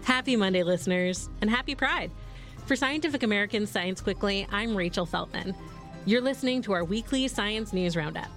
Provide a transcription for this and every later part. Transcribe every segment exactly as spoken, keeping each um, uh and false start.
Happy Monday, listeners, and happy Pride. For Scientific American's Science Quickly, I'm Rachel Feltman. You're listening to our weekly science news roundup.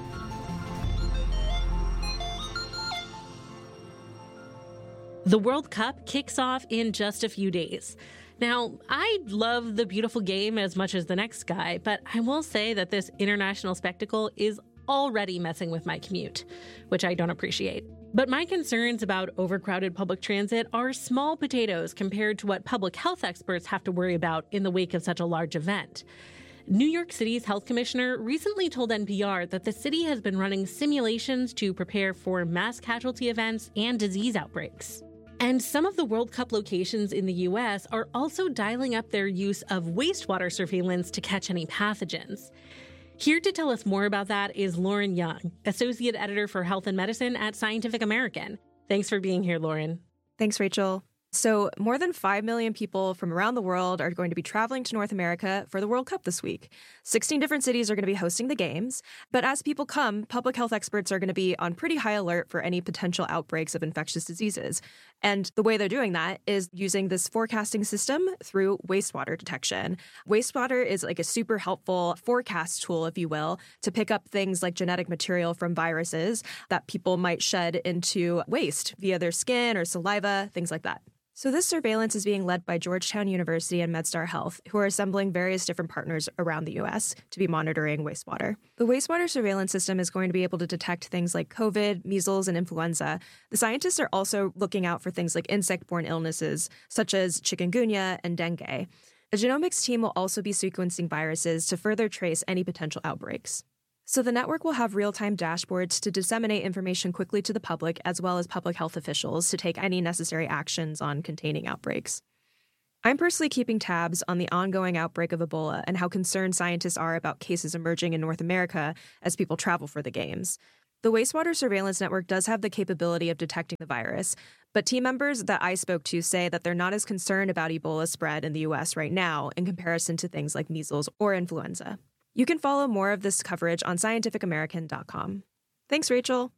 The World Cup kicks off in just a few days. Now, I love the beautiful game as much as the next guy, but I will say that this international spectacle is already messing with my commute, which I don't appreciate. But my concerns about overcrowded public transit are small potatoes compared to what public health experts have to worry about in the wake of such a large event. New York City's health commissioner recently told N P R that the city has been running simulations to prepare for mass casualty events and disease outbreaks. And some of the World Cup locations in the U S are also dialing up their use of wastewater surveillance to catch any pathogens. Here to tell us more about that is Lauren Young, Associate Editor for Health and Medicine at Scientific American. Thanks for being here, Lauren. Thanks, Rachel. So more than five million people from around the world are going to be traveling to North America for the World Cup this week. sixteen different cities are going to be hosting the games. But as people come, public health experts are going to be on pretty high alert for any potential outbreaks of infectious diseases. And the way they're doing that is using this forecasting system through wastewater detection. Wastewater is like a super helpful forecast tool, if you will, to pick up things like genetic material from viruses that people might shed into waste via their skin or saliva, things like that. So this surveillance is being led by Georgetown University and MedStar Health, who are assembling various different partners around the U S to be monitoring wastewater. The wastewater surveillance system is going to be able to detect things like COVID, measles, and influenza. The scientists are also looking out for things like insect-borne illnesses, such as chikungunya and dengue. A genomics team will also be sequencing viruses to further trace any potential outbreaks. So the network will have real-time dashboards to disseminate information quickly to the public, as well as public health officials to take any necessary actions on containing outbreaks. I'm personally keeping tabs on the ongoing outbreak of Ebola and how concerned scientists are about cases emerging in North America as people travel for the games. The wastewater surveillance network does have the capability of detecting the virus, but team members that I spoke to say that they're not as concerned about Ebola spread in the U S right now in comparison to things like measles or influenza. You can follow more of this coverage on scientific american dot com. Thanks, Rachel.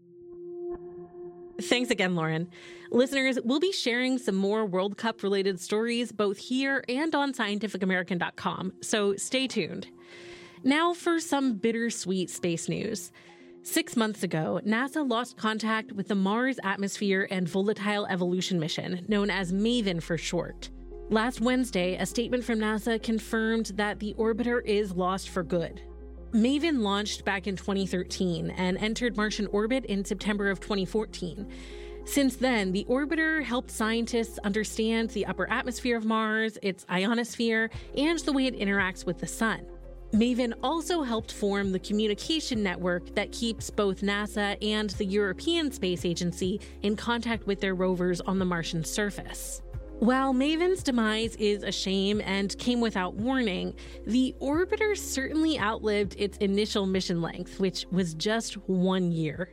Thanks again, Lauren. Listeners, we'll be sharing some more World Cup-related stories both here and on scientific american dot com, so stay tuned. Now for some bittersweet space news. Six months ago, NASA lost contact with the Mars Atmosphere and Volatile Evolution mission, known as MAVEN for short. Last Wednesday, a statement from NASA confirmed that the orbiter is lost for good. MAVEN launched back in twenty thirteen and entered Martian orbit in September of twenty fourteen. Since then, the orbiter helped scientists understand the upper atmosphere of Mars, its ionosphere, and the way it interacts with the sun. MAVEN also helped form the communication network that keeps both NASA and the European Space Agency in contact with their rovers on the Martian surface. While MAVEN's demise is a shame and came without warning, the orbiter certainly outlived its initial mission length, which was just one year.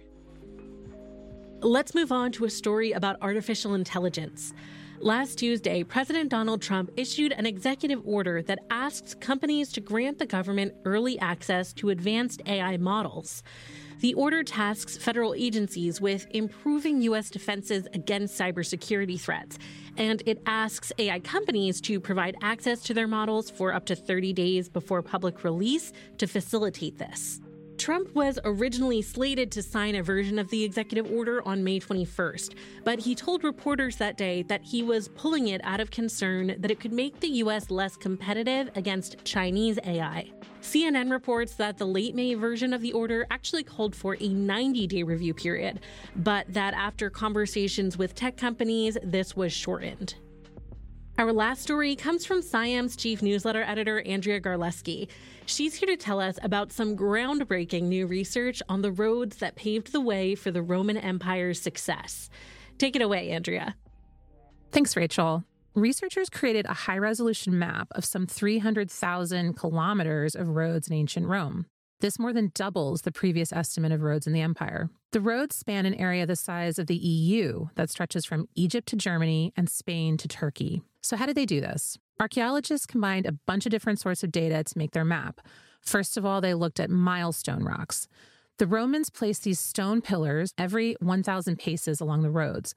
Let's move on to a story about artificial intelligence. Last Tuesday, President Donald Trump issued an executive order that asks companies to grant the government early access to advanced A I models. The order tasks federal agencies with improving U S defenses against cybersecurity threats, and it asks A I companies to provide access to their models for up to thirty days before public release to facilitate this. Trump was originally slated to sign a version of the executive order on May twenty-first, but he told reporters that day that he was pulling it out of concern that it could make the U S less competitive against Chinese A I. C N N reports that the late May version of the order actually called for a ninety-day review period, but that after conversations with tech companies, this was shortened. Our last story comes from SciAm's chief newsletter editor, Andrea Garleski. She's here to tell us about some groundbreaking new research on the roads that paved the way for the Roman Empire's success. Take it away, Andrea. Thanks, Rachel. Researchers created a high-resolution map of some three hundred thousand kilometers of roads in ancient Rome. This more than doubles the previous estimate of roads in the empire. The roads span an area the size of the E U that stretches from Egypt to Germany and Spain to Turkey. So how did they do this? Archaeologists combined a bunch of different sorts of data to make their map. First of all, they looked at milestone rocks. The Romans placed these stone pillars every one thousand paces along the roads.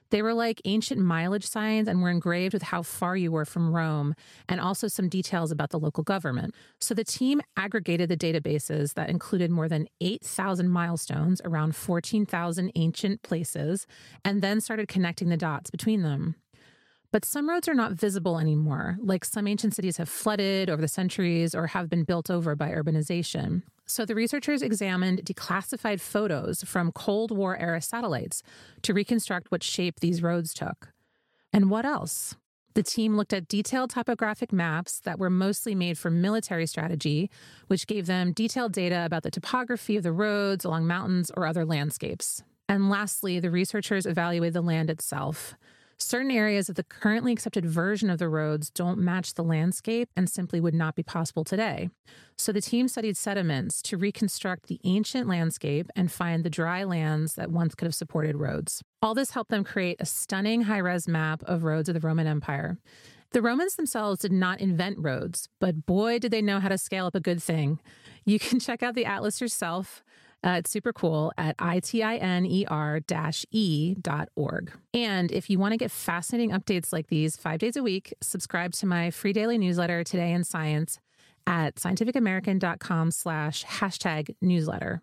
They were like ancient mileage signs and were engraved with how far you were from Rome and also some details about the local government. So the team aggregated the databases that included more than eight thousand milestones around fourteen thousand ancient places and then started connecting the dots between them. But some roads are not visible anymore, like some ancient cities have flooded over the centuries or have been built over by urbanization. So the researchers examined declassified photos from Cold War-era satellites to reconstruct what shape these roads took. And what else? The team looked at detailed topographic maps that were mostly made for military strategy, which gave them detailed data about the topography of the roads along mountains or other landscapes. And lastly, the researchers evaluated the land itself. Certain areas of the currently accepted version of the roads don't match the landscape and simply would not be possible today. So the team studied sediments to reconstruct the ancient landscape and find the dry lands that once could have supported roads. All this helped them create a stunning high-res map of roads of the Roman Empire. The Romans themselves did not invent roads, but boy, did they know how to scale up a good thing. You can check out the atlas yourself. Uh, it's super cool at I-T-I-N-E-R dash E dot org. And if you want to get fascinating updates like these five days a week, subscribe to my free daily newsletter, Today in Science, at scientificamerican.com slash hashtag newsletter.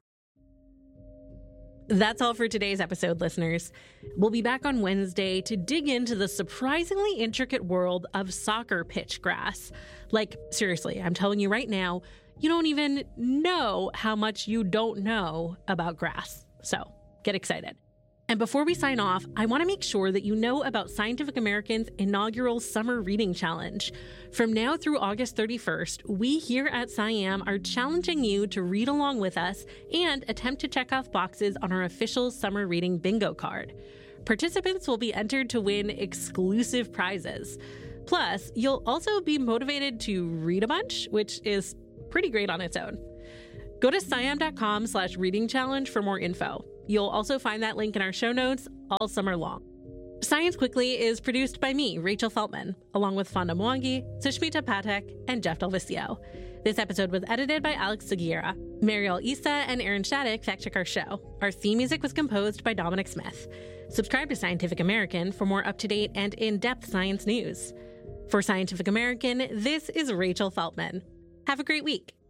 That's all for today's episode, listeners. We'll be back on Wednesday to dig into the surprisingly intricate world of soccer pitch grass. Like, seriously, I'm telling you right now, you don't even know how much you don't know about grass. So get excited. And before we sign off, I want to make sure that you know about Scientific American's inaugural Summer Reading Challenge. From now through August thirty-first, we here at SciAm are challenging you to read along with us and attempt to check off boxes on our official summer reading bingo card. Participants will be entered to win exclusive prizes. Plus, you'll also be motivated to read a bunch, which is pretty great on its own. Go to sciam.com slash reading challenge for more info. You'll also find that link in our show notes all summer long. Science Quickly is produced by me, Rachel Feltman, along with Fonda Mwangi, Sushmita Patek, and Jeff Delvisio. This episode was edited by Alex Seguera. Mariel Issa and Aaron Shattuck fact-check our show. Our theme music was composed by Dominic Smith. Subscribe to Scientific American for more up-to-date and in-depth science news. For Scientific American, this is Rachel Feltman. Have a great week.